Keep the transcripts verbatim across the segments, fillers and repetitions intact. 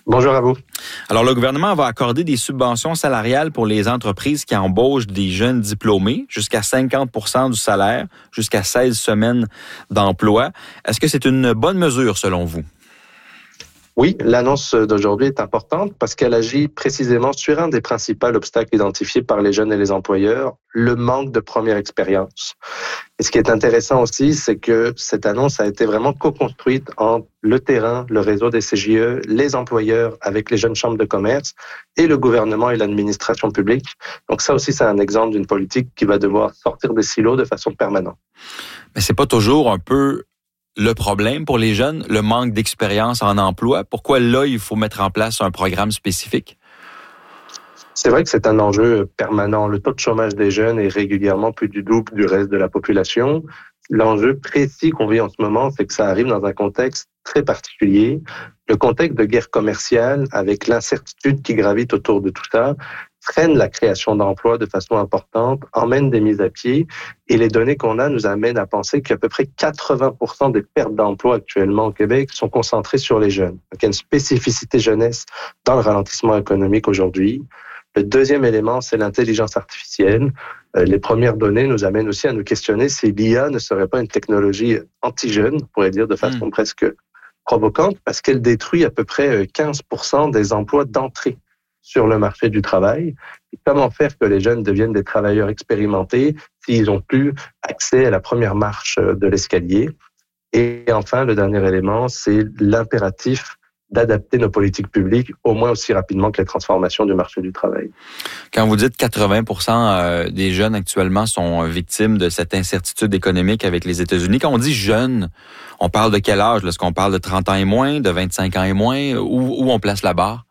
Bonjour à vous. Alors, le gouvernement va accorder des subventions salariales pour les entreprises qui embauchent des jeunes diplômés, jusqu'à cinquante pour cent du salaire, jusqu'à seize semaines d'emploi. Est-ce que c'est une bonne mesure selon vous? Oui, l'annonce d'aujourd'hui est importante parce qu'elle agit précisément sur un des principaux obstacles identifiés par les jeunes et les employeurs, le manque de première expérience. Et ce qui est intéressant aussi, c'est que cette annonce a été vraiment co-construite entre le terrain, le réseau des C J E, les employeurs avec les jeunes chambres de commerce et le gouvernement et l'administration publique. Donc ça aussi, c'est un exemple d'une politique qui va devoir sortir des silos de façon permanente. Mais c'est pas toujours un peu le problème pour les jeunes, le manque d'expérience en emploi? Pourquoi là, il faut mettre en place un programme spécifique? C'est vrai que c'est un enjeu permanent. Le taux de chômage des jeunes est régulièrement plus du double du reste de la population. L'enjeu précis qu'on vit en ce moment, c'est que ça arrive dans un contexte très particulier. Le contexte de guerre commerciale, avec l'incertitude qui gravite autour de tout ça, freine la création d'emplois de façon importante, emmène des mises à pied, et les données qu'on a nous amènent à penser qu'à peu près quatre-vingts pour cent des pertes d'emplois actuellement au Québec sont concentrées sur les jeunes. Donc, il y a une spécificité jeunesse dans le ralentissement économique aujourd'hui. Le deuxième élément, c'est l'intelligence artificielle. Euh, les premières données nous amènent aussi à nous questionner si l'I A ne serait pas une technologie anti-jeune, on pourrait dire de façon mmh. presque provocante, parce qu'elle détruit à peu près quinze pour cent des emplois d'entrée sur le marché du travail. Et comment faire que les jeunes deviennent des travailleurs expérimentés s'ils n'ont plus accès à la première marche de l'escalier? Et enfin, le dernier élément, c'est l'impératif d'adapter nos politiques publiques au moins aussi rapidement que les transformations du marché du travail. Quand vous dites quatre-vingts pour cent des jeunes actuellement sont victimes de cette incertitude économique avec les États-Unis, quand on dit jeunes, on parle de quel âge? Est-ce qu'on parle de trente ans et moins, de vingt-cinq ans et moins? Où, où on place la barre?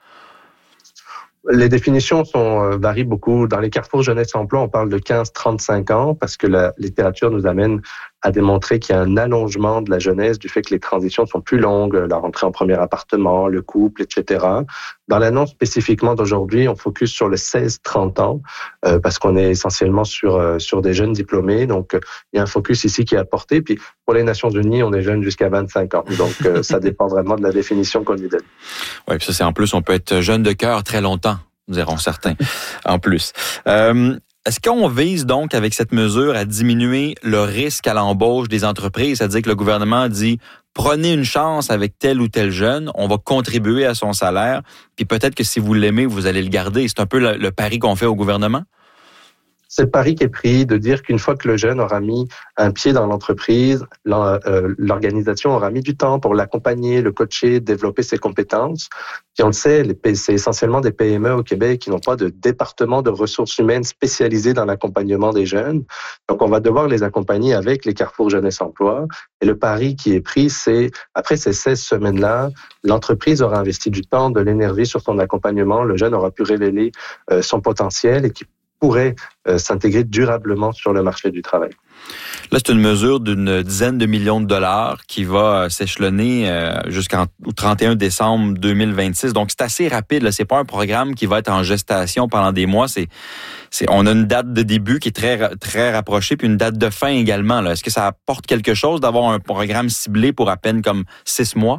Les définitions sont, euh, varient beaucoup. Dans les carrefours jeunesse-emploi, on parle de quinze à trente-cinq ans parce que la littérature nous amène à démontrer qu'il y a un allongement de la jeunesse du fait que les transitions sont plus longues, la rentrée en premier appartement, le couple, et cetera. Dans l'annonce spécifiquement d'aujourd'hui, on focus sur le seize à trente ans euh, parce qu'on est essentiellement sur euh, sur des jeunes diplômés. Donc, euh, il y a un focus ici qui est apporté. Puis, pour les Nations Unies, on est jeunes jusqu'à vingt-cinq ans. Donc, euh, ça dépend vraiment de la définition qu'on lui donne. Oui, puis ça, c'est en plus, on peut être jeune de cœur très longtemps, nous dirons certains, en plus. Euh, Est-ce qu'on vise donc avec cette mesure à diminuer le risque à l'embauche des entreprises? C'est-à-dire que le gouvernement dit prenez une chance avec tel ou tel jeune, on va contribuer à son salaire, puis peut-être que si vous l'aimez, vous allez le garder. C'est un peu le, le pari qu'on fait au gouvernement? C'est le pari qui est pris de dire qu'une fois que le jeune aura mis un pied dans l'entreprise, l'organisation aura mis du temps pour l'accompagner, le coacher, développer ses compétences. Puis on le sait, c'est essentiellement des P M E au Québec qui n'ont pas de département de ressources humaines spécialisé dans l'accompagnement des jeunes. Donc on va devoir les accompagner avec les carrefours jeunesse-emploi. Et le pari qui est pris, c'est après ces seize semaines-là, l'entreprise aura investi du temps, de l'énergie sur son accompagnement. Le jeune aura pu révéler euh, son potentiel et qui pourrait euh, s'intégrer durablement sur le marché du travail. Là, c'est une mesure d'une dizaine de millions de dollars qui va s'échelonner euh, jusqu'au trente et un décembre deux mille vingt-six. Donc, c'est assez rapide. Là. C'est pas un programme qui va être en gestation pendant des mois. C'est, c'est, on a une date de début qui est très, très rapprochée, puis une date de fin également. Là. Est-ce que ça apporte quelque chose d'avoir un programme ciblé pour à peine comme six mois?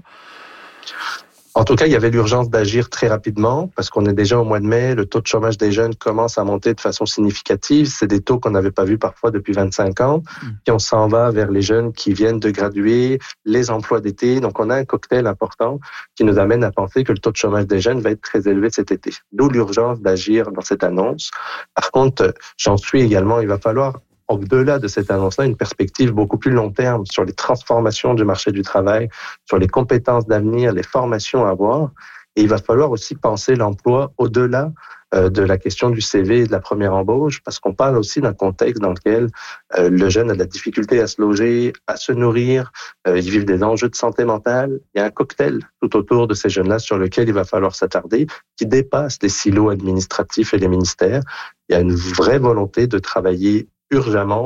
En tout cas, il y avait l'urgence d'agir très rapidement parce qu'on est déjà au mois de mai. Le taux de chômage des jeunes commence à monter de façon significative. C'est des taux qu'on n'avait pas vus parfois depuis vingt-cinq ans. Puis on s'en va vers les jeunes qui viennent de graduer, les emplois d'été. Donc, on a un cocktail important qui nous amène à penser que le taux de chômage des jeunes va être très élevé cet été. D'où l'urgence d'agir dans cette annonce. Par contre, j'en suis également, il va falloir au-delà de cette annonce-là, une perspective beaucoup plus long terme sur les transformations du marché du travail, sur les compétences d'avenir, les formations à avoir. Et il va falloir aussi penser l'emploi au-delà euh, de la question du C V et de la première embauche, parce qu'on parle aussi d'un contexte dans lequel euh, le jeune a de la difficulté à se loger, à se nourrir, euh, ils vivent des enjeux de santé mentale. Il y a un cocktail tout autour de ces jeunes-là sur lequel il va falloir s'attarder, qui dépasse les silos administratifs et les ministères. Il y a une vraie volonté de travailler urgemment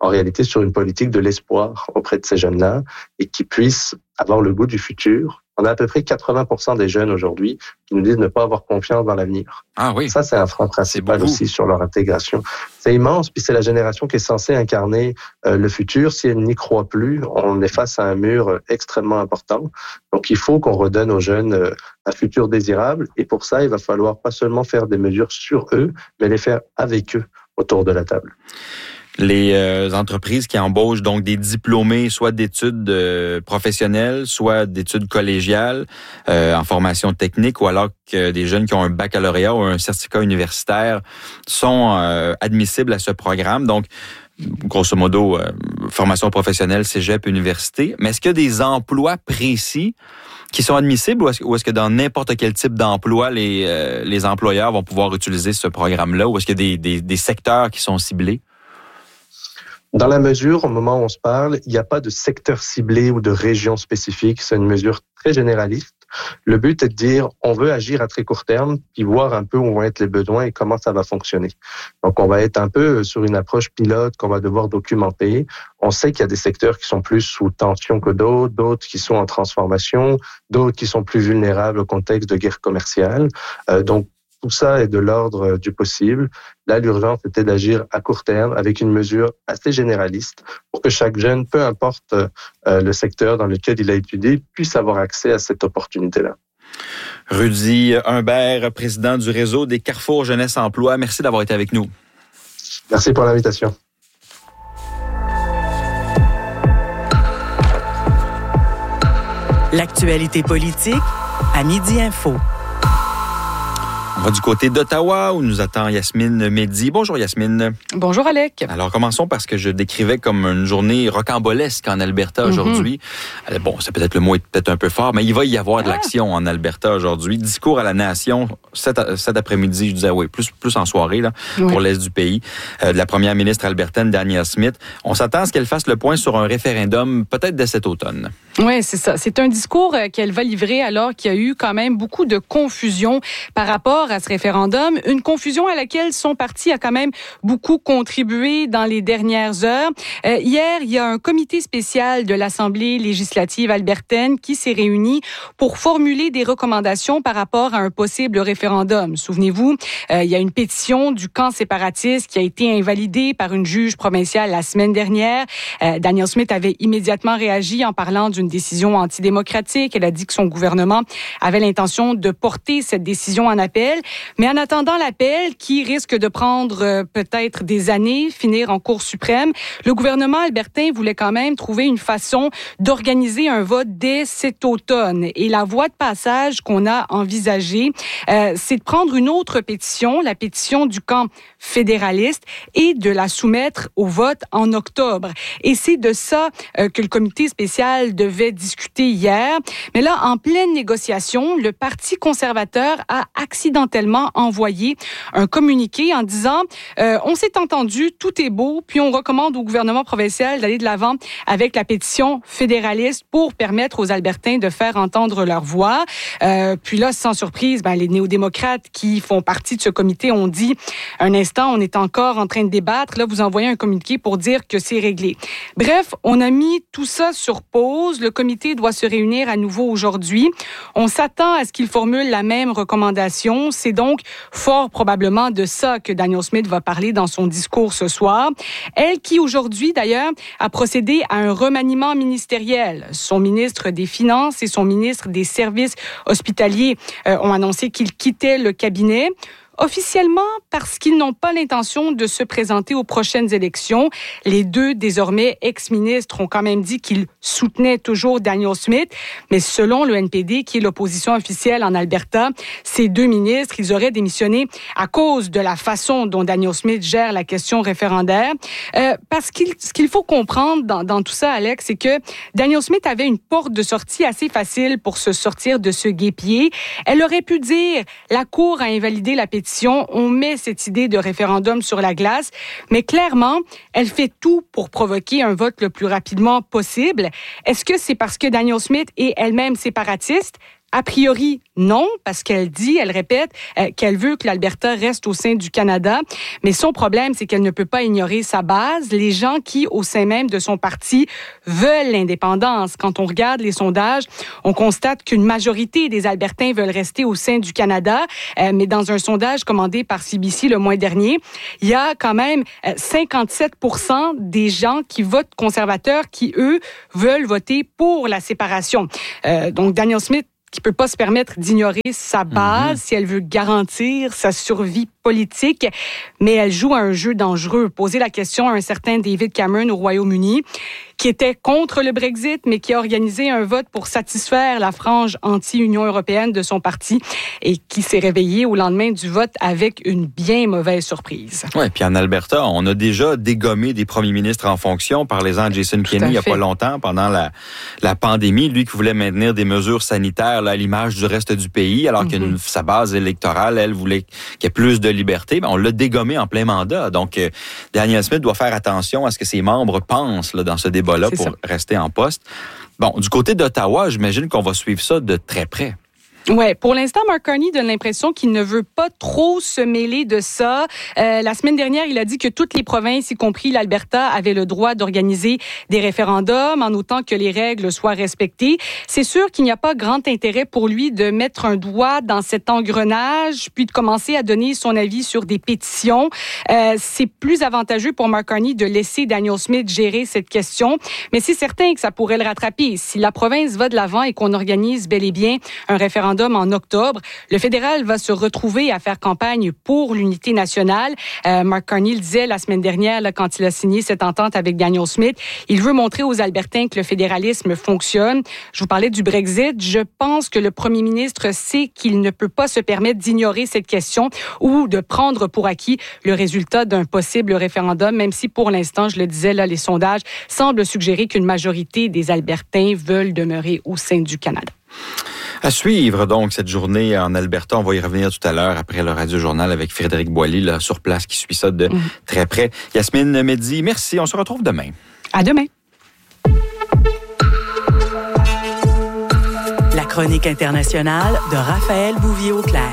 en réalité sur une politique de l'espoir auprès de ces jeunes-là et qui puissent avoir le goût du futur. On a à peu près quatre-vingts pour cent des jeunes aujourd'hui qui nous disent ne pas avoir confiance dans l'avenir. Ah oui. Ça, c'est un frein principal aussi sur leur intégration. C'est immense, puis c'est la génération qui est censée incarner euh, le futur. Si elle n'y croit plus, on est face à un mur extrêmement important. Donc, il faut qu'on redonne aux jeunes euh, un futur désirable. Et pour ça, il va falloir pas seulement faire des mesures sur eux, mais les faire avec eux autour de la table. Les euh, entreprises qui embauchent donc des diplômés, soit d'études euh, professionnelles, soit d'études collégiales euh, en formation technique, ou alors que des jeunes qui ont un baccalauréat ou un certificat universitaire sont euh, admissibles à ce programme. Donc, grosso modo, euh, formation professionnelle, cégep, université. Mais est-ce qu'il y a des emplois précis qui sont admissibles ou est-ce, ou est-ce que dans n'importe quel type d'emploi, les, euh, les employeurs vont pouvoir utiliser ce programme-là, ou est-ce qu'il y a des, des, des secteurs qui sont ciblés? Dans la mesure, au moment où on se parle, il n'y a pas de secteur ciblé ou de région spécifique. C'est une mesure très généraliste. Le but est de dire, on veut agir à très court terme, puis voir un peu où vont être les besoins et comment ça va fonctionner. Donc, on va être un peu sur une approche pilote qu'on va devoir documenter. On sait qu'il y a des secteurs qui sont plus sous tension que d'autres, d'autres qui sont en transformation, d'autres qui sont plus vulnérables au contexte de guerre commerciale. Euh, donc, tout ça est de l'ordre du possible. Là, l'urgence était d'agir à court terme avec une mesure assez généraliste pour que chaque jeune, peu importe euh, le secteur dans lequel il a étudié, puisse avoir accès à cette opportunité-là. Rudy Humbert, président du réseau des Carrefour Jeunesse Emploi, merci d'avoir été avec nous. Merci pour l'invitation. L'actualité politique à Midi Info. On va du côté d'Ottawa où nous attend Yasmine Mehdi. Bonjour Yasmine. Bonjour Alec. Alors commençons par ce que je décrivais comme une journée rocambolesque en Alberta aujourd'hui. Mm-hmm. Bon, c'est peut-être le mot est peut-être un peu fort, mais il va y avoir ah. de l'action en Alberta aujourd'hui. Discours à la nation cet, cet après-midi, je disais oui, plus plus en soirée là oui. pour l'est du pays, euh, de la première ministre albertaine Danielle Smith. On s'attend à ce qu'elle fasse le point sur un référendum peut-être dès cet automne. Oui, c'est ça. C'est un discours qu'elle va livrer alors qu'il y a eu quand même beaucoup de confusion par rapport à ce référendum. Une confusion à laquelle son parti a quand même beaucoup contribué dans les dernières heures. Euh, hier, il y a un comité spécial de l'Assemblée législative albertaine qui s'est réuni pour formuler des recommandations par rapport à un possible référendum. Souvenez-vous, euh, il y a une pétition du camp séparatiste qui a été invalidée par une juge provinciale la semaine dernière. Euh, Danielle Smith avait immédiatement réagi en parlant d'une décision antidémocratique. Elle a dit que son gouvernement avait l'intention de porter cette décision en appel. Mais en attendant l'appel, qui risque de prendre euh, peut-être des années, finir en Cour suprême, le gouvernement albertain voulait quand même trouver une façon d'organiser un vote dès cet automne. Et la voie de passage qu'on a envisagée, euh, c'est de prendre une autre pétition, la pétition du camp fédéraliste, et de la soumettre au vote en octobre. Et c'est de ça euh, que le comité spécial devait discuter hier. Mais là, en pleine négociation, le Parti conservateur a accidentellement envoyé un communiqué en disant euh, on s'est entendu, tout est beau, puis on recommande au gouvernement provincial d'aller de l'avant avec la pétition fédéraliste pour permettre aux Albertains de faire entendre leur voix. Euh, puis là, sans surprise, ben, les néo-démocrates qui font partie de ce comité ont dit un instant, on est encore en train de débattre. Là, vous envoyez un communiqué pour dire que c'est réglé. Bref, on a mis tout ça sur pause. Le comité doit se réunir à nouveau aujourd'hui. On s'attend à ce qu'il formule la même recommandation. C'est donc fort probablement de ça que Danielle Smith va parler dans son discours ce soir. Elle qui, aujourd'hui, d'ailleurs, a procédé à un remaniement ministériel. Son ministre des Finances et son ministre des Services hospitaliers euh, ont annoncé qu'ils quittaient le cabinet. Officiellement, parce qu'ils n'ont pas l'intention de se présenter aux prochaines élections. Les deux, désormais ex-ministres, ont quand même dit qu'ils soutenaient toujours Danielle Smith. Mais selon le N P D, qui est l'opposition officielle en Alberta, ces deux ministres, ils auraient démissionné à cause de la façon dont Danielle Smith gère la question référendaire. Euh, parce qu'il, ce qu'il faut comprendre dans, dans tout ça, Alex, c'est que Danielle Smith avait une porte de sortie assez facile pour se sortir de ce guêpier. Elle aurait pu dire, la Cour a invalidé la pétition, on met cette idée de référendum sur la glace, mais clairement, elle fait tout pour provoquer un vote le plus rapidement possible. Est-ce que c'est parce que Danielle Smith est elle-même séparatiste? A priori, non, parce qu'elle dit, elle répète, euh, qu'elle veut que l'Alberta reste au sein du Canada. Mais son problème, c'est qu'elle ne peut pas ignorer sa base, les gens qui, au sein même de son parti, veulent l'indépendance. Quand on regarde les sondages, on constate qu'une majorité des Albertains veulent rester au sein du Canada. Euh, mais dans un sondage commandé par C B C le mois dernier, il y a quand même euh, cinquante-sept pour cent des gens qui votent conservateurs qui, eux, veulent voter pour la séparation. Euh, donc, Danielle Smith, qui peut pas se permettre d'ignorer sa base mm-hmm. si elle veut garantir sa survie politique, mais elle joue à un jeu dangereux. Poser la question à un certain David Cameron au Royaume-Uni, qui était contre le Brexit, mais qui a organisé un vote pour satisfaire la frange anti-Union européenne de son parti et qui s'est réveillé au lendemain du vote avec une bien mauvaise surprise. Oui, puis en Alberta, on a déjà dégommé des premiers ministres en fonction. Parlez-en de Jason Kenney il n'y a pas longtemps, pendant la, la pandémie, lui qui voulait maintenir des mesures sanitaires là, à l'image du reste du pays, alors mm-hmm. que sa base électorale, elle, voulait qu'il y ait plus de liberté. Ben, on l'a dégommé en plein mandat. Donc, euh, Danielle Smith doit faire attention à ce que ses membres pensent là, dans ce débat-là C'est pour ça. rester en poste. Bon, du côté d'Ottawa, j'imagine qu'on va suivre ça de très près. Ouais, pour l'instant, Mark Carney donne l'impression qu'il ne veut pas trop se mêler de ça. Euh, la semaine dernière, il a dit que toutes les provinces, y compris l'Alberta, avaient le droit d'organiser des référendums en autant que les règles soient respectées. C'est sûr qu'il n'y a pas grand intérêt pour lui de mettre un doigt dans cet engrenage, puis de commencer à donner son avis sur des pétitions. Euh, c'est plus avantageux pour Mark Carney de laisser Danielle Smith gérer cette question, mais c'est certain que ça pourrait le rattraper. Si la province va de l'avant et qu'on organise bel et bien un référendum en octobre, le fédéral va se retrouver à faire campagne pour l'unité nationale. Euh, Mark Carney le disait la semaine dernière là, quand il a signé cette entente avec Danielle Smith. Il veut montrer aux Albertains que le fédéralisme fonctionne. Je vous parlais du Brexit. Je pense que le premier ministre sait qu'il ne peut pas se permettre d'ignorer cette question ou de prendre pour acquis le résultat d'un possible référendum, même si pour l'instant, je le disais, là, les sondages semblent suggérer qu'une majorité des Albertains veulent demeurer au sein du Canada. À suivre, donc, cette journée en Alberta. On va y revenir tout à l'heure après le Radio-Journal avec Frédéric Boilly, là, sur place, qui suit ça de mmh. très près. Yasmine Mehdi, merci. On se retrouve demain. À demain. La chronique internationale de Raphaël Bouvier-Auclair.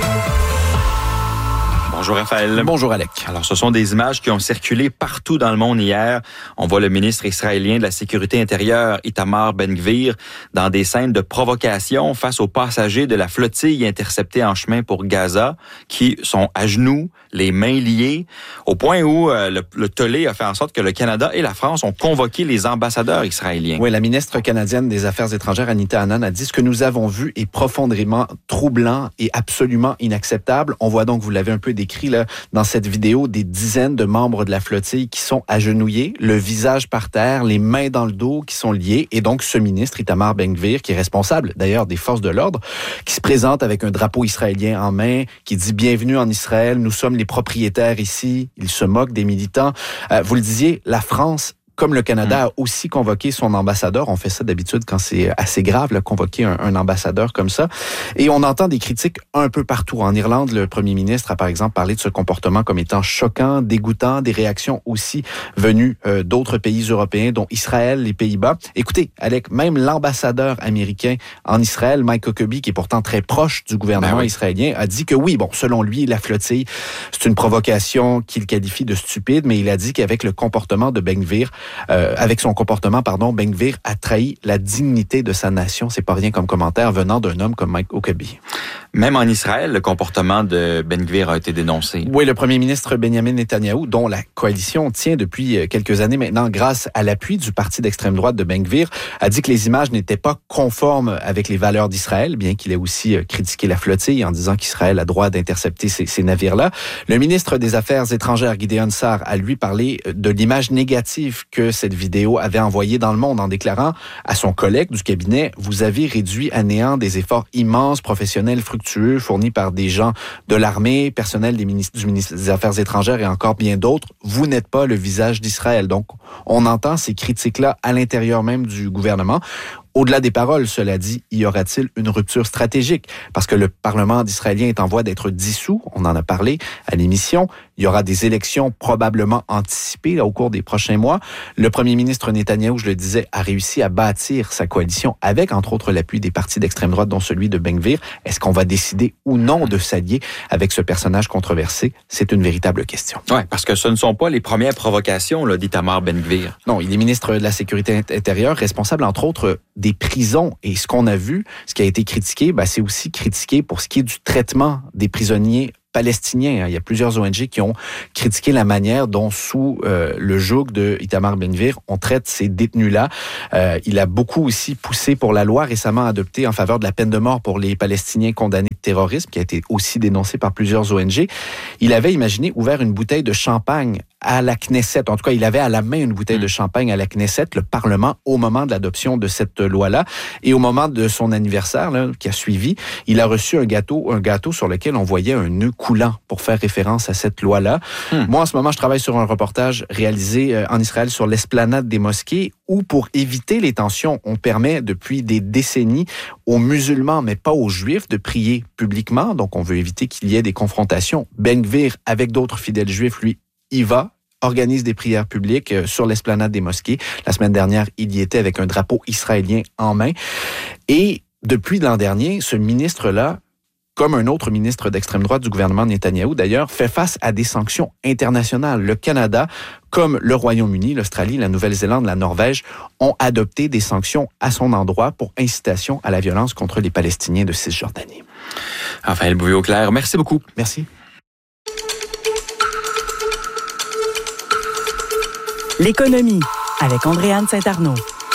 Bonjour Raphaël. Bonjour Alec. Alors, ce sont des images qui ont circulé partout dans le monde hier. On voit le ministre israélien de la Sécurité intérieure, Itamar Ben-Gvir, dans des scènes de provocation face aux passagers de la flottille interceptée en chemin pour Gaza, qui sont à genoux, les mains liées, au point où euh, le, le tollé a fait en sorte que le Canada et la France ont convoqué les ambassadeurs israéliens. Oui, la ministre canadienne des Affaires étrangères, Anita Anand, a dit ce que nous avons vu est profondément troublant et absolument inacceptable. On voit donc, vous l'avez un peu décrit, Là, dans cette vidéo, des dizaines de membres de la flottille qui sont agenouillés, le visage par terre, les mains dans le dos, qui sont liés. Et donc, ce ministre, Itamar Ben-Gvir, qui est responsable d'ailleurs des forces de l'ordre, qui se présente avec un drapeau israélien en main, qui dit « Bienvenue en Israël, nous sommes les propriétaires ici ». Il se moque des militants. Euh, vous le disiez, la France, comme le Canada a aussi convoqué son ambassadeur, on fait ça d'habitude quand c'est assez grave, là, convoquer un, un ambassadeur comme ça. Et on entend des critiques un peu partout. En Irlande, le premier ministre a par exemple parlé de ce comportement comme étant choquant, dégoûtant, des réactions aussi venues euh, d'autres pays européens, dont Israël, les Pays-Bas. Écoutez, Alec, même l'ambassadeur américain en Israël, Mike Huckabee, qui est pourtant très proche du gouvernement ben oui. israélien, a dit que oui, bon, selon lui, la flottille, c'est une provocation qu'il qualifie de stupide, mais il a dit qu'avec le comportement de Ben-Gvir, Euh, avec son comportement, pardon, Ben-Gvir a trahi la dignité de sa nation. C'est pas rien comme commentaire venant d'un homme comme Mike Huckabee. Même en Israël, le comportement de Ben-Gvir a été dénoncé. Oui, le premier ministre Benjamin Netanyahou, dont la coalition tient depuis quelques années maintenant grâce à l'appui du parti d'extrême droite de Ben-Gvir, a dit que les images n'étaient pas conformes avec les valeurs d'Israël, bien qu'il ait aussi critiqué la flottille en disant qu'Israël a droit d'intercepter ces, ces navires-là. Le ministre des Affaires étrangères, Gideon Sa'ar, a lui parlé de l'image négative que cette vidéo avait envoyée dans le monde en déclarant à son collègue du cabinet « Vous avez réduit à néant des efforts immenses, professionnels, fructueux, fournis par des gens de l'armée, personnel des ministres, du ministère des Affaires étrangères et encore bien d'autres. Vous n'êtes pas le visage d'Israël. » Donc, on entend ces critiques-là à l'intérieur même du gouvernement. Au-delà des paroles, cela dit, y aura-t-il une rupture stratégique? Parce que le Parlement israélien est en voie d'être dissous, on en a parlé à l'émission. Il y aura des élections probablement anticipées là, au cours des prochains mois. Le premier ministre Netanyahou, je le disais, a réussi à bâtir sa coalition avec, entre autres, l'appui des partis d'extrême droite, dont celui de Ben Gvir. Est-ce qu'on va décider ou non de s'allier avec ce personnage controversé? C'est une véritable question. Oui, parce que ce ne sont pas les premières provocations là, d'Itamar Ben Gvir. Non, il est ministre de la Sécurité intérieure, responsable, entre autres, des prisons. Et ce qu'on a vu, ce qui a été critiqué, ben, c'est aussi critiqué pour ce qui est du traitement des prisonniers palestiniens. Il y a plusieurs O N G qui ont critiqué la manière dont, sous euh, le joug de Itamar Ben Gvir, on traite ces détenus-là. Euh, il a beaucoup aussi poussé pour la loi récemment adoptée en faveur de la peine de mort pour les Palestiniens condamnés de terrorisme, qui a été aussi dénoncée par plusieurs O N G. Il avait imaginé ouvert une bouteille de champagne à la Knesset. En tout cas, il avait à la main une bouteille mmh. de champagne à la Knesset, le Parlement, au moment de l'adoption de cette loi-là. Et au moment de son anniversaire, là, qui a suivi, il a reçu un gâteau, un gâteau sur lequel on voyait un nœud coulant pour faire référence à cette loi-là. Mmh. Moi, en ce moment, je travaille sur un reportage réalisé en Israël sur l'esplanade des mosquées où, pour éviter les tensions, on permet depuis des décennies aux musulmans, mais pas aux juifs, de prier publiquement. Donc, on veut éviter qu'il y ait des confrontations. Ben Gvir, avec d'autres fidèles juifs, lui, y va, organise des prières publiques sur l'esplanade des mosquées. La semaine dernière, il y était avec un drapeau israélien en main. Et depuis l'an dernier, ce ministre-là, comme un autre ministre d'extrême droite du gouvernement Netanyahou d'ailleurs, fait face à des sanctions internationales. Le Canada, comme le Royaume-Uni, l'Australie, la Nouvelle-Zélande, la Norvège, ont adopté des sanctions à son endroit pour incitation à la violence contre les Palestiniens de Cisjordanie. Raphaël Bouvier-Auclair, merci beaucoup. Merci. L'économie avec Andréane Saint-Arnaud.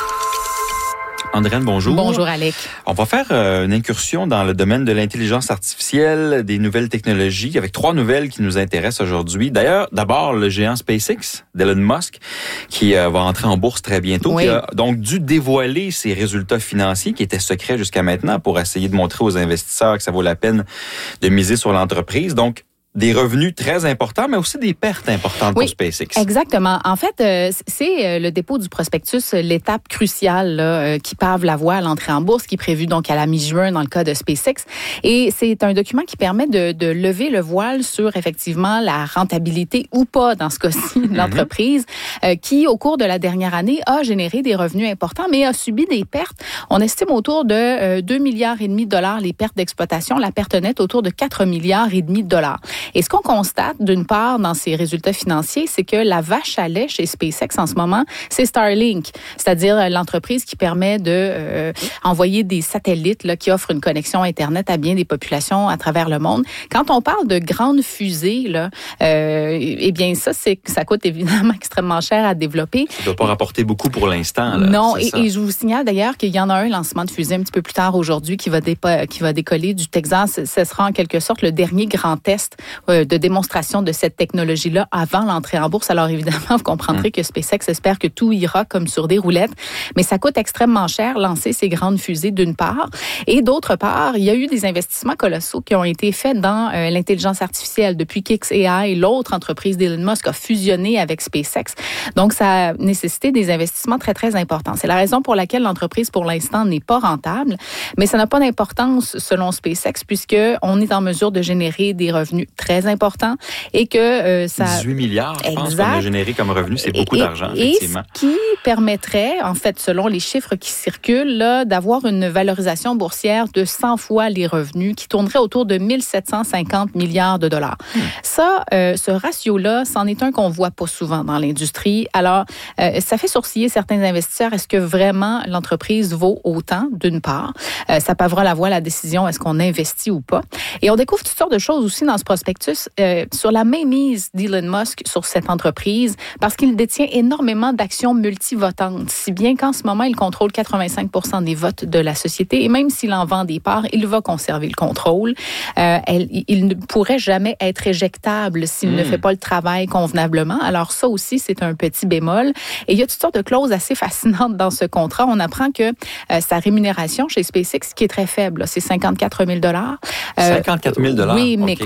Andréane, bonjour. Bonjour, Alec. On va faire euh, une incursion dans le domaine de l'intelligence artificielle, des nouvelles technologies, avec trois nouvelles qui nous intéressent aujourd'hui. D'ailleurs, d'abord, le géant SpaceX d'Elon Musk, qui euh, va entrer en bourse très bientôt, oui. qui a donc dû dévoiler ses résultats financiers, qui étaient secrets jusqu'à maintenant, pour essayer de montrer aux investisseurs que ça vaut la peine de miser sur l'entreprise. Donc, des revenus très importants, mais aussi des pertes importantes oui, pour SpaceX. Exactement. En fait, euh, c'est euh, le dépôt du prospectus, l'étape cruciale là, euh, qui pave la voie à l'entrée en bourse, qui est prévue donc à la mi-juin dans le cas de SpaceX. Et c'est un document qui permet de, de lever le voile sur effectivement la rentabilité ou pas, dans ce cas-ci, de l'entreprise, mm-hmm. euh, qui, au cours de la dernière année, a généré des revenus importants, mais a subi des pertes. On estime autour de euh, deux milliards et demi de dollars les pertes d'exploitation, la perte nette autour de quatre milliards et demi de dollars. Et ce qu'on constate, d'une part, dans ces résultats financiers, c'est que la vache à lait chez SpaceX en ce moment, c'est Starlink, c'est-à-dire l'entreprise qui permet de euh, envoyer des satellites là, qui offrent une connexion Internet à bien des populations à travers le monde. Quand on parle de grandes fusées, là, euh, eh bien ça, c'est ça coûte évidemment extrêmement cher à développer. Ça ne doit pas rapporter beaucoup pour l'instant. Là, non, et, et je vous signale d'ailleurs qu'il y en a un lancement de fusée un petit peu plus tard aujourd'hui qui va, dépa- qui va décoller du Texas. Ce sera en quelque sorte le dernier grand test euh, de démonstration de cette technologie-là avant l'entrée en bourse. Alors évidemment, vous comprendrez mmh. que SpaceX espère que tout ira comme sur des roulettes, mais ça coûte extrêmement cher lancer ces grandes fusées d'une part. Et d'autre part, il y a eu des investissements colossaux qui ont été faits dans euh, l'intelligence artificielle depuis qu'X A I, l'autre entreprise d'Elon Musk, a fusionné avec SpaceX. Donc, ça a nécessité des investissements très, très importants. C'est la raison pour laquelle l'entreprise, pour l'instant, n'est pas rentable, mais ça n'a pas d'importance selon SpaceX puisque on est en mesure de générer des revenus très importants et que euh, ça... dix-huit milliards, je pense, qu'on a généré comme revenu. C'est beaucoup et, d'argent, effectivement. Et ce qui permettrait, en fait, selon les chiffres qui circulent, là, d'avoir une valorisation boursière de cent fois les revenus qui tournerait autour de mille sept cent cinquante milliards de dollars. Hmm. Ça, euh, ce ratio-là, c'en est un qu'on voit pas souvent dans l'industrie. Alors, euh, ça fait sourciller certains investisseurs. Est-ce que vraiment l'entreprise vaut autant, d'une part? Euh, ça pavera la voie à la décision, est-ce qu'on investit ou pas? Et on découvre toutes sortes de choses aussi dans ce prospectus. Euh, sur la mainmise d'Elon Musk sur cette entreprise parce qu'il détient énormément d'actions multivotantes, si bien qu'en ce moment, il contrôle quatre-vingt-cinq pour cent des votes de la société et même s'il en vend des parts, il va conserver le contrôle. Euh, elle, il ne pourrait jamais être éjectable s'il mmh. ne fait pas le travail convenablement. Alors ça aussi, c'est un petit bémol. Et il y a toutes sortes de clauses assez fascinantes dans ce contrat. On apprend que euh, sa rémunération chez SpaceX, qui est très faible, là, c'est cinquante-quatre mille dollars. Euh, cinquante-quatre mille dollars? Oui, mais okay. comprendrez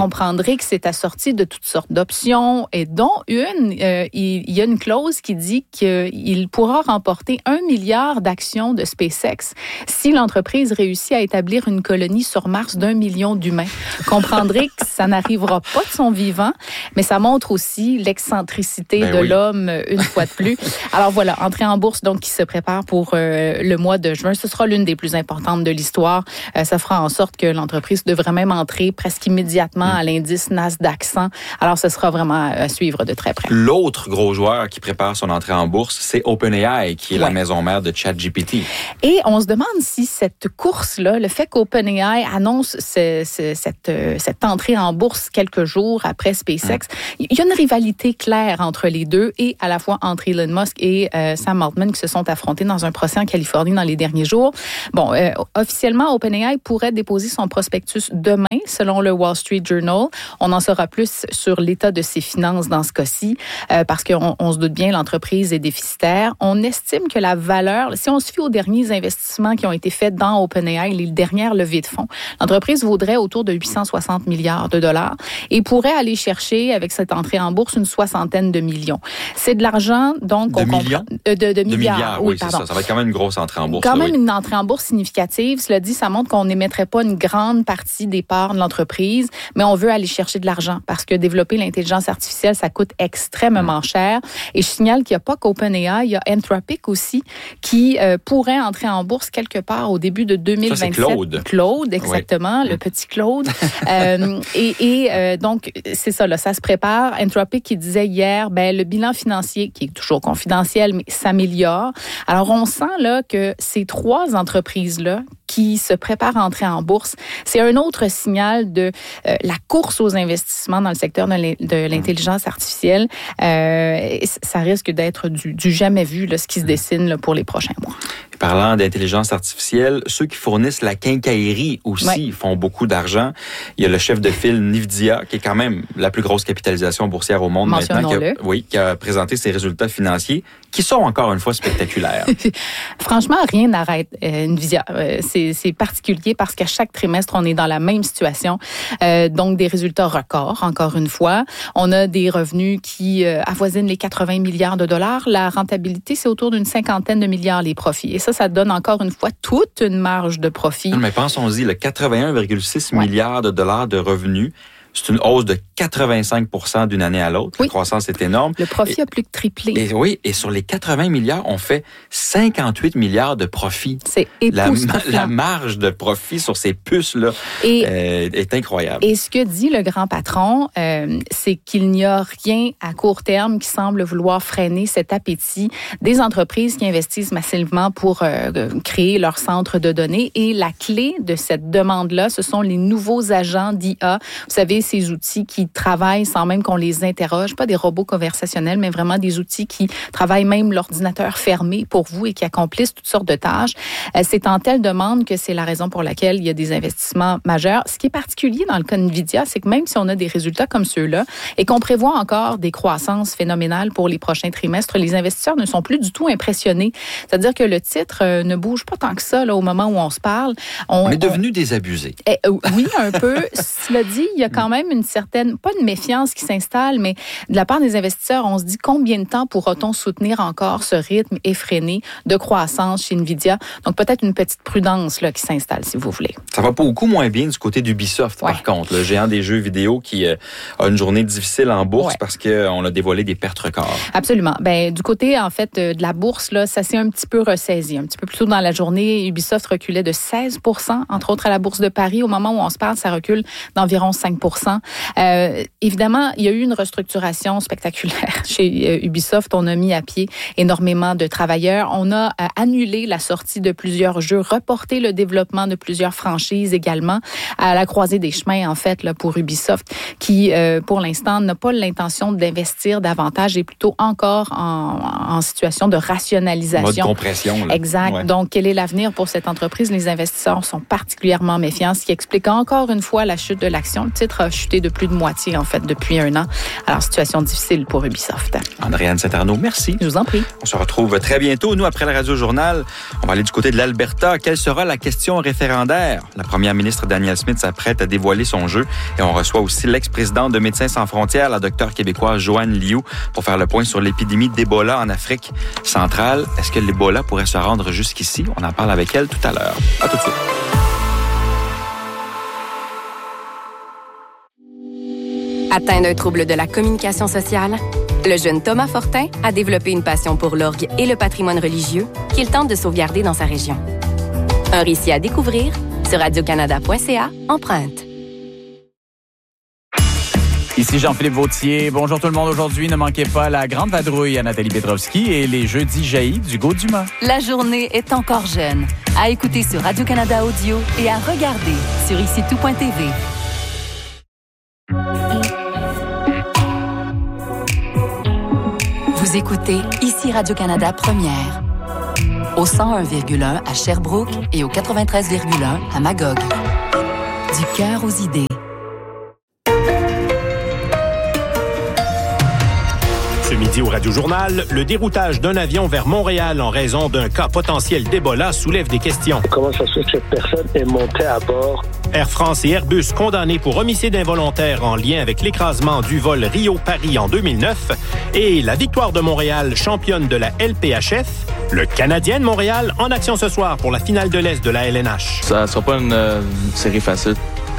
L'historique s'est assorti de toutes sortes d'options et dont une, euh, il, il y a une clause qui dit qu'il pourra remporter un milliard d'actions de SpaceX si l'entreprise réussit à établir une colonie sur Mars d'un million d'humains. Vous comprendrez que ça n'arrivera pas de son vivant, mais ça montre aussi l'excentricité ben de oui. l'homme une fois de plus. Alors voilà, entrée en bourse donc qui se prépare pour euh, le mois de juin. Ce sera l'une des plus importantes de l'histoire. Euh, ça fera en sorte que l'entreprise devrait même entrer presque immédiatement mmh. à l'indice Nasdaq cent. Alors ce sera vraiment à suivre de très près. L'autre gros joueur qui prépare son entrée en bourse, c'est OpenAI, qui est ouais. la maison mère de ChatGPT. Et on se demande si cette course-là, le fait qu'OpenAI annonce ce, ce, cette, cette entrée en bourse quelques jours après SpaceX, mmh. il y a une rivalité claire entre les deux et à la fois entre Elon Musk et euh, Sam Altman qui se sont affrontés dans un procès en Californie dans les derniers jours. Bon, euh, officiellement, OpenAI pourrait déposer son prospectus demain, selon le Wall Street Journal. On en saura plus sur l'état de ses finances dans ce cas-ci, euh, parce qu'on on se doute bien, l'entreprise est déficitaire. On estime que la valeur, si on se fie aux derniers investissements qui ont été faits dans OpenAI, les dernières levées de fonds, l'entreprise vaudrait autour de huit cent soixante milliards de dollars et pourrait aller chercher, avec cette entrée en bourse, une soixantaine de millions. C'est de l'argent, donc... De on millions? Comprend, de, de, de milliards. De milliards, oui, oui c'est ça. Ça va être quand même une grosse entrée en bourse. Quand là, même oui. une entrée en bourse significative. Cela dit, ça montre qu'on n'émettrait pas une grande partie des parts de l'entreprise, mais on veut aller chercher de l'argent parce que développer l'intelligence artificielle, ça coûte extrêmement mmh. cher. Et je signale qu'il n'y a pas qu'OpenAI, il y a Anthropic aussi qui euh, pourrait entrer en bourse quelque part au début de deux mille vingt-sept. Ça, c'est Claude. Claude, exactement, oui. le petit Claude. euh, et et euh, donc, c'est ça, là, ça se prépare. Anthropic qui disait hier, ben, le bilan financier, qui est toujours confidentiel, mais s'améliore. Alors, on sent là que ces trois entreprises-là qui se préparent à entrer en bourse, c'est un autre signal de euh, la course aux investissements dans le secteur de l'intelligence artificielle. Euh, ça risque d'être du, du jamais vu, là, ce qui se dessine là, pour les prochains mois. Parlant d'intelligence artificielle, ceux qui fournissent la quincaillerie aussi ouais. font beaucoup d'argent. Il y a le chef de file Nvidia, qui est quand même la plus grosse capitalisation boursière au monde maintenant, qui a, oui, qui a présenté ses résultats financiers, qui sont encore une fois spectaculaires. Franchement, rien n'arrête euh, Nvidia. Euh, c'est, c'est particulier parce qu'à chaque trimestre, on est dans la même situation. Euh, donc, des résultats records, encore une fois. On a des revenus qui euh, avoisinent les quatre-vingts milliards de dollars. La rentabilité, c'est autour d'une cinquantaine de milliards les profits. Et ça, ça donne encore une fois toute une marge de profit. Mais pensons-y, le quatre-vingt-un virgule six ouais. milliards de dollars de revenus, c'est une hausse de quatre-vingt-cinq pour cent d'une année à l'autre. Oui. La croissance est énorme. Le profit et, a plus que triplé. Et oui, et sur les quatre-vingts milliards, on fait cinquante-huit milliards de profit. C'est époustouflant. La, la marge de profit sur ces puces-là et, euh, est incroyable. Et ce que dit le grand patron, euh, c'est qu'il n'y a rien à court terme qui semble vouloir freiner cet appétit des entreprises qui investissent massivement pour euh, créer leur centre de données. Et la clé de cette demande-là, ce sont les nouveaux agents d'I A. Vous savez, ces outils qui travaillent sans même qu'on les interroge, pas des robots conversationnels, mais vraiment des outils qui travaillent même l'ordinateur fermé pour vous et qui accomplissent toutes sortes de tâches. C'est en telle demande que c'est la raison pour laquelle il y a des investissements majeurs. Ce qui est particulier dans le cas de Nvidia, c'est que même si on a des résultats comme ceux-là et qu'on prévoit encore des croissances phénoménales pour les prochains trimestres, les investisseurs ne sont plus du tout impressionnés. C'est-à-dire que le titre ne bouge pas tant que ça là, au moment où on se parle. On, on est devenu on... désabusé. Eh, oui, un peu. Cela dit, il y a quand même une certaine, pas une méfiance qui s'installe, mais de la part des investisseurs, on se dit combien de temps pourra-t-on soutenir encore ce rythme effréné de croissance chez Nvidia? Donc peut-être une petite prudence là, qui s'installe, si vous voulez. Ça va beaucoup moins bien du côté d'Ubisoft, ouais. par contre, le géant des jeux vidéo qui euh, a une journée difficile en bourse ouais. parce qu'on a dévoilé des pertes records. Absolument. Ben, du côté, en fait, de la bourse, là, ça s'est un petit peu ressaisi. Un petit peu plus tôt dans la journée, Ubisoft reculait de seize pour cent, entre autres à la Bourse de Paris. Au moment où on se parle, ça recule d'environ cinq pour cent. Euh, évidemment, il y a eu une restructuration spectaculaire chez euh, Ubisoft. On a mis à pied énormément de travailleurs. On a euh, annulé la sortie de plusieurs jeux, reporté le développement de plusieurs franchises également, à la croisée des chemins, en fait, là, pour Ubisoft, qui, euh, pour l'instant, n'a pas l'intention d'investir davantage et plutôt encore en, en situation de rationalisation. Mode compression. Là. Exact. Ouais. Donc, quel est l'avenir pour cette entreprise? Les investisseurs sont particulièrement méfiants, ce qui explique encore une fois la chute de l'action. Le titre a chuté de plus de moitié, en fait, depuis un an. Alors, situation difficile pour Ubisoft. Andréane Saint-Arnaud, merci. Je vous en prie. On se retrouve très bientôt. Nous, après le Radio-Journal, on va aller du côté de l'Alberta. Quelle sera la question référendaire? La première ministre Danielle Smith s'apprête à dévoiler son jeu. Et on reçoit aussi l'ex-présidente de Médecins sans frontières, la docteure québécoise Joanne Liu, pour faire le point sur l'épidémie d'Ebola en Afrique centrale. Est-ce que l'Ebola pourrait se rendre jusqu'ici? On en parle avec elle tout à l'heure. À tout de suite. Atteint d'un trouble de la communication sociale, le jeune Thomas Fortin a développé une passion pour l'orgue et le patrimoine religieux qu'il tente de sauvegarder dans sa région. Un récit à découvrir sur radio canada point c a, empreinte. Ici Jean-Philippe Vautier. Bonjour tout le monde. Aujourd'hui, ne manquez pas la grande vadrouille à Nathalie Petrovski et les jeudis jaillis d'Hugo Dumas. La journée est encore jeune. À écouter sur Radio-Canada Audio et à regarder sur ici tout point t v. Vous écoutez ici Radio-Canada Première. Au cent un virgule un à Sherbrooke et au quatre-vingt-treize virgule un à Magog. Du cœur aux idées. Ce midi au Radio-Journal, le déroutage d'un avion vers Montréal en raison d'un cas potentiel d'Ebola soulève des questions. Comment ça se fait que cette personne est montée à bord? Air France et Airbus condamnés pour homicide involontaire en lien avec l'écrasement du vol Rio-Paris en deux mille neuf. Et la victoire de Montréal, championne de la L P H F. Le Canadien de Montréal en action ce soir pour la finale de l'Est de la L N H. Ça ne sera pas une euh, série facile.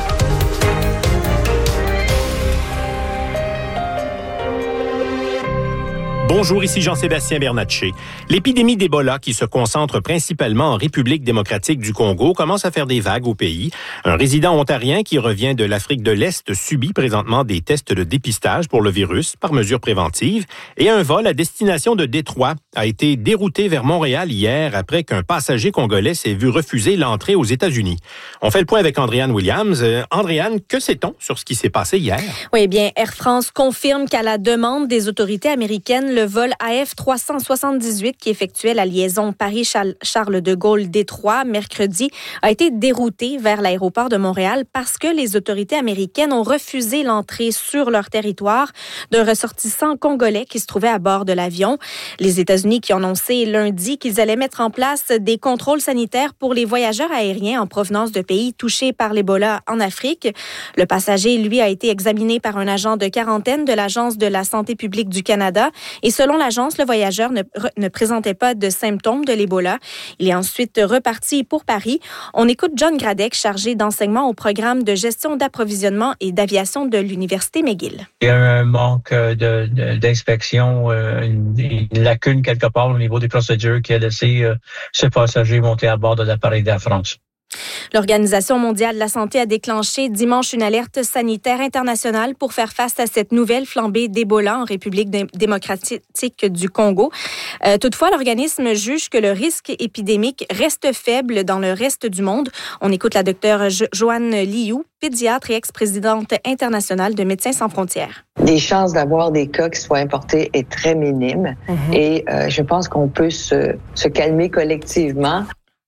Bonjour, ici Jean-Sébastien Bernatchez. L'épidémie d'Ebola, qui se concentre principalement en République démocratique du Congo, commence à faire des vagues au pays. Un résident ontarien qui revient de l'Afrique de l'Est subit présentement des tests de dépistage pour le virus par mesure préventive. Et un vol à destination de Détroit a été dérouté vers Montréal hier après qu'un passager congolais s'est vu refuser l'entrée aux États-Unis. On fait le point avec Andréane Williams. Euh, Andréane, que sait-on sur ce qui s'est passé hier? Oui, bien, Air France confirme qu'à la demande des autorités américaines, le vol A F trois cent soixante-dix-huit qui effectuait la liaison Paris-Charles de Gaulle-Détroit mercredi a été dérouté vers l'aéroport de Montréal parce que les autorités américaines ont refusé l'entrée sur leur territoire d'un ressortissant congolais qui se trouvait à bord de l'avion. Les États-Unis qui ont annoncé lundi qu'ils allaient mettre en place des contrôles sanitaires pour les voyageurs aériens en provenance de pays touchés par l'Ebola en Afrique. Le passager, lui, a été examiné par un agent de quarantaine de l'Agence de la santé publique du Canada et selon l'agence, le voyageur ne, ne présentait pas de symptômes de l'Ebola. Il est ensuite reparti pour Paris. On écoute John Gradec, chargé d'enseignement au programme de gestion d'approvisionnement et d'aviation de l'Université McGill. Il y a un manque de, de, d'inspection, une, une lacune quelque part au niveau des procédures qui a laissé euh, ce passager monter à bord de l'appareil d'Air France. L'Organisation mondiale de la santé a déclenché dimanche une alerte sanitaire internationale pour faire face à cette nouvelle flambée d'Ebola en République démocratique du Congo. Euh, toutefois, l'organisme juge que le risque épidémique reste faible dans le reste du monde. On écoute la docteure jo- Joanne Liu, pédiatre et ex-présidente internationale de Médecins sans frontières. Les chances d'avoir des cas qui soient importés est très minime mm-hmm. et euh, je pense qu'on peut se, se calmer collectivement.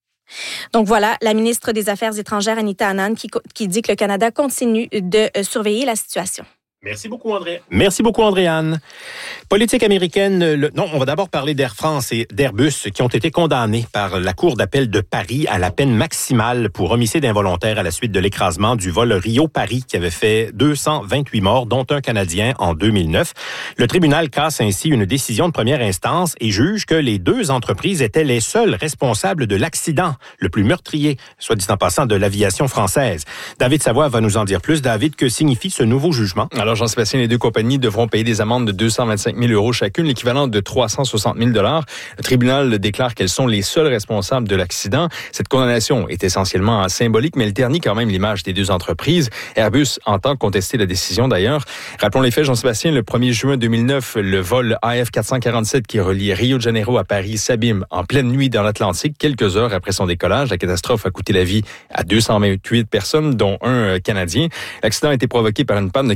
Donc voilà, la ministre des Affaires étrangères, Anita Anand, qui, qui dit que le Canada continue de surveiller la situation. Merci beaucoup, André. Merci beaucoup, Andréane. Politique américaine, le... non, on va d'abord parler d'Air France et d'Airbus qui ont été condamnés par la Cour d'appel de Paris à la peine maximale pour homicide involontaire à la suite de l'écrasement du vol Rio-Paris qui avait fait deux cent vingt-huit morts, dont un Canadien en deux mille neuf. Le tribunal casse ainsi une décision de première instance et juge que les deux entreprises étaient les seules responsables de l'accident le plus meurtrier, soit dit en passant, de l'aviation française. David Savoie va nous en dire plus. David, que signifie ce nouveau jugement? Alors, Jean-Sébastien, les deux compagnies devront payer des amendes de deux cent vingt-cinq mille euros chacune, l'équivalent de trois cent soixante mille dollars. Le tribunal déclare qu'elles sont les seules responsables de l'accident. Cette condamnation est essentiellement symbolique, mais elle ternit quand même l'image des deux entreprises. Airbus entend contester la décision d'ailleurs. Rappelons les faits, Jean-Sébastien, le premier juin deux mille neuf, le vol A F quatre cent quarante-sept qui relie Rio de Janeiro à Paris s'abîme en pleine nuit dans l'Atlantique, quelques heures après son décollage. La catastrophe a coûté la vie à deux cent vingt-huit personnes, dont un Canadien. L'accident a été provoqué par une panne de capteur de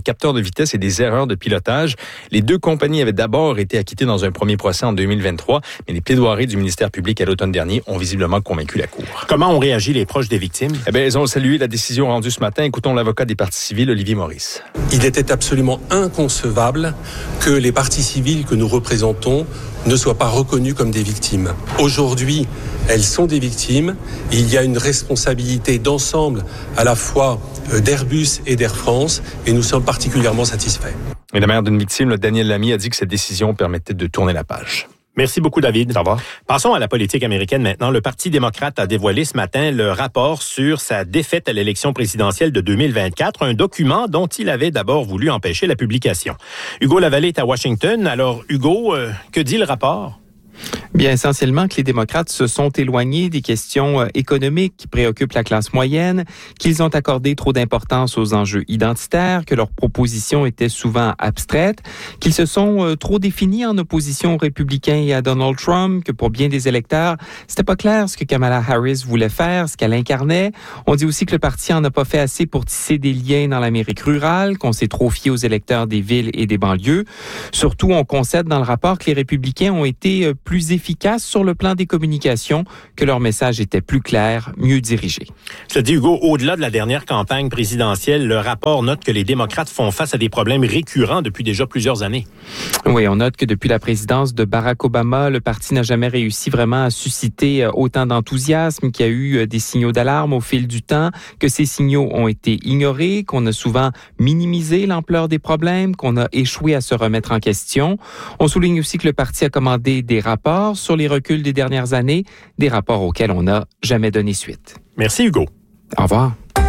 vitesse et des erreurs de pilotage. Les deux compagnies avaient d'abord été acquittées dans un premier procès en deux mille vingt-trois, mais les plaidoiries du ministère public à l'automne dernier ont visiblement convaincu la Cour. Comment ont réagi les proches des victimes? Eh bien, ils ont salué la décision rendue ce matin. Écoutons l'avocat des parties civiles, Olivier Maurice. Il était absolument inconcevable que les parties civiles que nous représentons ne soient pas reconnues comme des victimes. Aujourd'hui, elles sont des victimes. Il y a une responsabilité d'ensemble à la fois d'Airbus et d'Air France et nous sommes particulièrement satisfaits. Et la mère d'une victime, Daniel Lamy, a dit que cette décision permettait de tourner la page. Merci beaucoup, David. Au revoir. Passons à la politique américaine maintenant. Le Parti démocrate a dévoilé ce matin le rapport sur sa défaite à l'élection présidentielle de deux mille vingt-quatre, un document dont il avait d'abord voulu empêcher la publication. Hugo Lavallée est à Washington. Alors, Hugo, euh, que dit le rapport? Bien, essentiellement que les démocrates se sont éloignés des questions économiques qui préoccupent la classe moyenne, qu'ils ont accordé trop d'importance aux enjeux identitaires, que leurs propositions étaient souvent abstraites, qu'ils se sont trop définis en opposition aux républicains et à Donald Trump, que pour bien des électeurs, c'était pas clair ce que Kamala Harris voulait faire, ce qu'elle incarnait. On dit aussi que le parti en a pas fait assez pour tisser des liens dans l'Amérique rurale, qu'on s'est trop fié aux électeurs des villes et des banlieues. Surtout, on concède dans le rapport que les républicains ont été plus efficaces sur le plan des communications, que leur message était plus clair, mieux dirigé. Cela dit, Hugo, au-delà de la dernière campagne présidentielle, le rapport note que les démocrates font face à des problèmes récurrents depuis déjà plusieurs années. Oui, on note que depuis la présidence de Barack Obama, le parti n'a jamais réussi vraiment à susciter autant d'enthousiasme, qu'il y a eu des signaux d'alarme au fil du temps, que ces signaux ont été ignorés, qu'on a souvent minimisé l'ampleur des problèmes, qu'on a échoué à se remettre en question. On souligne aussi que le parti a commandé des rapports sur les reculs des dernières années, des rapports auxquels on n'a jamais donné suite. Merci Hugo. Au revoir.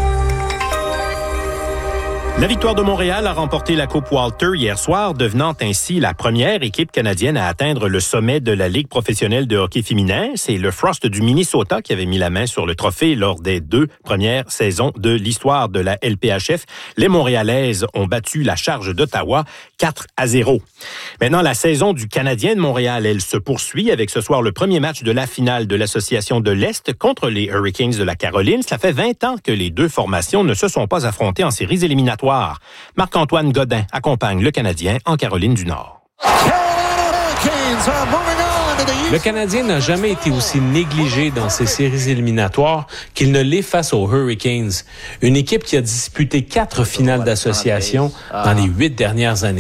La Victoire de Montréal a remporté la Coupe Walter hier soir, devenant ainsi la première équipe canadienne à atteindre le sommet de la Ligue professionnelle de hockey féminin. C'est le Frost du Minnesota qui avait mis la main sur le trophée lors des deux premières saisons de l'histoire de la L P H F. Les Montréalaises ont battu la Charge d'Ottawa quatre à zéro. Maintenant, la saison du Canadien de Montréal, elle se poursuit avec ce soir le premier match de la finale de l'Association de l'Est contre les Hurricanes de la Caroline. Cela fait vingt ans que les deux formations ne se sont pas affrontées en séries éliminatoires. Marc-Antoine Godin accompagne le Canadien en Caroline du Nord. Le Canadien n'a jamais été aussi négligé dans ses séries éliminatoires qu'il ne l'est face aux Hurricanes, une équipe qui a disputé quatre finales d'association dans les huit dernières années.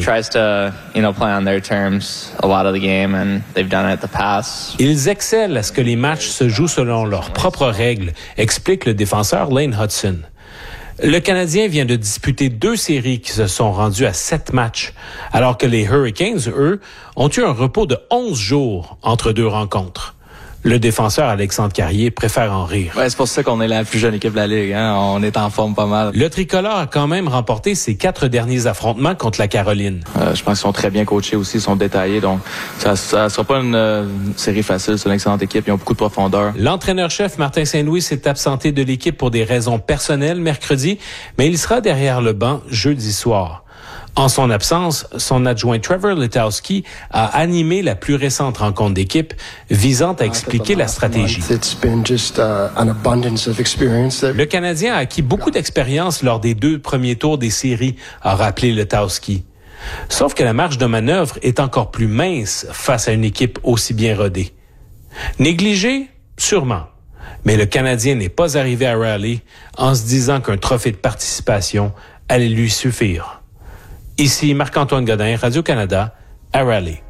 Ils excellent à ce que les matchs se jouent selon leurs propres règles, explique le défenseur Lane Hudson. Le Canadien vient de disputer deux séries qui se sont rendues à sept matchs, alors que les Hurricanes, eux, ont eu un repos de onze jours entre deux rencontres. Le défenseur Alexandre Carrier préfère en rire. Ouais, c'est pour ça qu'on est la plus jeune équipe de la Ligue. Hein? On est en forme pas mal. Le tricolore a quand même remporté ses quatre derniers affrontements contre la Caroline. Euh, je pense qu'ils sont très bien coachés aussi, ils sont détaillés. Donc, ça ne sera pas une euh, série facile. C'est une excellente équipe. Ils ont beaucoup de profondeur. L'entraîneur-chef Martin Saint-Louis s'est absenté de l'équipe pour des raisons personnelles mercredi, mais il sera derrière le banc jeudi soir. En son absence, son adjoint Trevor Letowski a animé la plus récente rencontre d'équipe visant à expliquer la stratégie. Le Canadien a acquis beaucoup d'expérience lors des deux premiers tours des séries, a rappelé Letowski. Sauf que la marge de manœuvre est encore plus mince face à une équipe aussi bien rodée. Négligé? Sûrement. Mais le Canadien n'est pas arrivé à Raleigh en se disant qu'un trophée de participation allait lui suffire. Ici Marc-Antoine Godin, Radio-Canada, à Raleigh.